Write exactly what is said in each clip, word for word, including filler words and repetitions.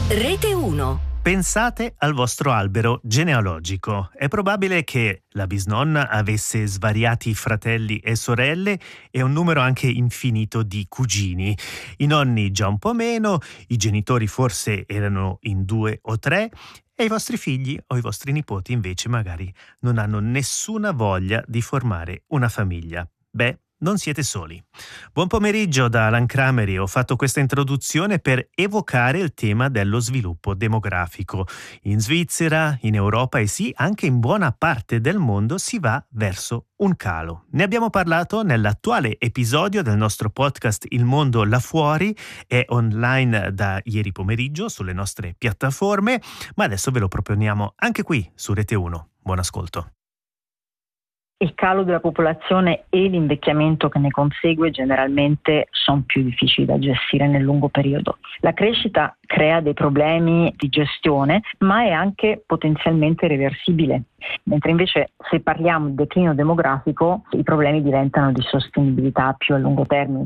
Rete uno. Pensate al vostro albero genealogico. È probabile che la bisnonna avesse svariati fratelli e sorelle e un numero anche infinito di cugini. I nonni già un po' meno, i genitori forse erano in due o tre e i vostri figli o i vostri nipoti invece magari non hanno nessuna voglia di formare una famiglia. Beh, non siete soli. Buon pomeriggio da Alan Cramery. Ho fatto questa introduzione per evocare il tema dello sviluppo demografico. In Svizzera, in Europa e sì, anche in buona parte del mondo si va verso un calo. Ne abbiamo parlato nell'attuale episodio del nostro podcast Il Mondo Là Fuori, è online da ieri pomeriggio sulle nostre piattaforme, ma adesso ve lo proponiamo anche qui su Rete uno. Buon ascolto. Il calo della popolazione e l'invecchiamento che ne consegue generalmente sono più difficili da gestire nel lungo periodo. La crescita crea dei problemi di gestione, ma è anche potenzialmente reversibile. Mentre invece se parliamo di declino demografico, i problemi diventano di sostenibilità più a lungo termine.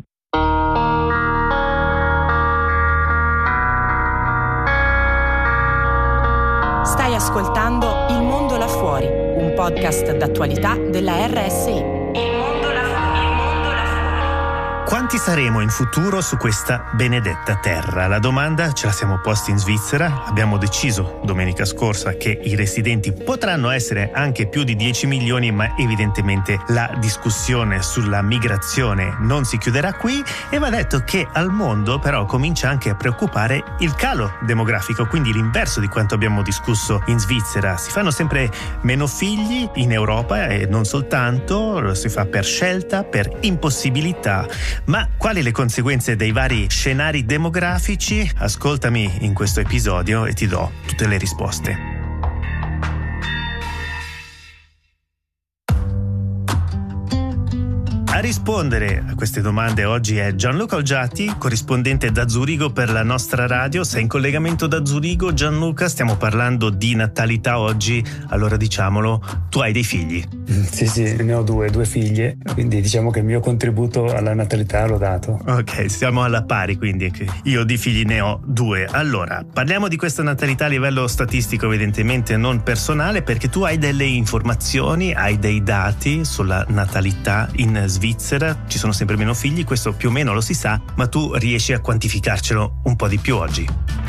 Stai ascoltando Il Mondo Là Fuori, un podcast d'attualità della R S I. Il Mondo Là Fuori, il Mondo Là Fuori. Quanti saremo in futuro su questa benedetta terra? La domanda ce la siamo posti in Svizzera. Abbiamo deciso domenica scorsa che i residenti potranno essere anche più di dieci milioni, ma evidentemente la discussione sulla migrazione non si chiuderà qui e va detto che al mondo però comincia anche a preoccupare il calo demografico, quindi l'inverso di quanto abbiamo discusso in Svizzera. Si fanno sempre meno figli in Europa e non soltanto, lo si fa per scelta, per impossibilità. Ma quali le conseguenze dei vari scenari demografici? Ascoltami in questo episodio e ti do tutte le risposte. A rispondere a queste domande oggi è Gianluca Olgiati, corrispondente da Zurigo per la nostra radio. Sei in collegamento da Zurigo, Gianluca, stiamo parlando di natalità oggi, allora diciamolo, tu hai dei figli. Sì, sì, ne ho due, due figlie, quindi diciamo che il mio contributo alla natalità l'ho dato. Ok, siamo alla pari, quindi io di figli ne ho due. Allora, parliamo di questa natalità a livello statistico, evidentemente non personale, perché tu hai delle informazioni, hai dei dati sulla natalità in Svizzera. Svizzera, ci sono sempre meno figli, questo più o meno lo si sa, ma tu riesci a quantificarcelo un po' di più oggi.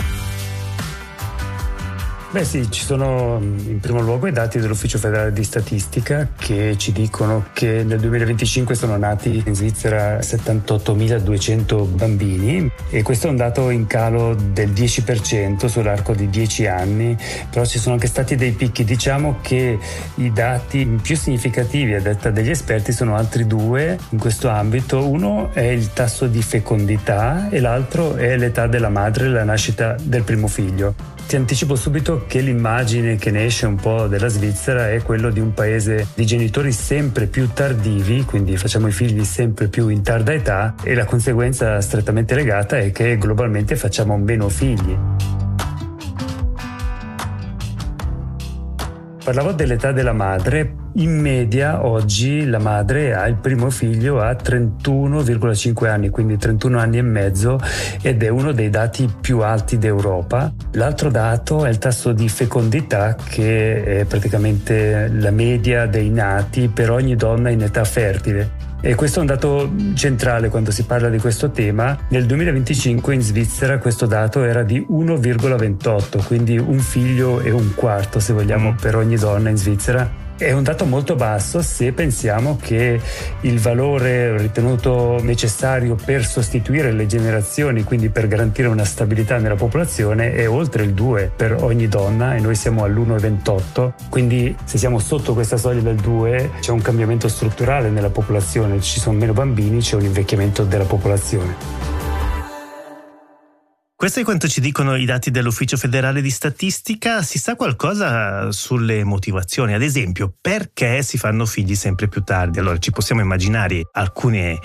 Beh sì, ci sono in primo luogo i dati dell'Ufficio Federale di Statistica che ci dicono che nel duemilaventicinque sono nati in Svizzera settantottomiladuecento bambini e questo è un dato in calo del dieci per cento sull'arco di dieci anni, però ci sono anche stati dei picchi. Diciamo che i dati più significativi a detta degli esperti sono altri due in questo ambito. Uno è il tasso di fecondità e l'altro è l'età della madre e la nascita del primo figlio. Ti anticipo subito che l'immagine che ne esce un po' della Svizzera è quello di un paese di genitori sempre più tardivi, quindi facciamo i figli sempre più in tarda età e la conseguenza strettamente legata è che globalmente facciamo meno figli. Parlavo dell'età della madre. In media oggi la madre ha il primo figlio a trentuno virgola cinque anni, quindi trentuno anni e mezzo, ed è uno dei dati più alti d'Europa. L'altro dato è il tasso di fecondità, che è praticamente la media dei nati per ogni donna in età fertile. E questo è un dato centrale quando si parla di questo tema. Nel duemilaventicinque in Svizzera questo dato era di uno virgola ventotto, quindi un figlio e un quarto, se vogliamo, mm. per ogni donna in Svizzera. È un dato molto basso se pensiamo che il valore ritenuto necessario per sostituire le generazioni, quindi per garantire una stabilità nella popolazione, è oltre il due per ogni donna e noi siamo all'uno virgola ventotto, quindi se siamo sotto questa soglia del due c'è un cambiamento strutturale nella popolazione, ci sono meno bambini, c'è un invecchiamento della popolazione. Questo è quanto ci dicono i dati dell'Ufficio Federale di Statistica. Si sa qualcosa sulle motivazioni? Ad esempio, perché si fanno figli sempre più tardi? Allora, ci possiamo immaginare alcune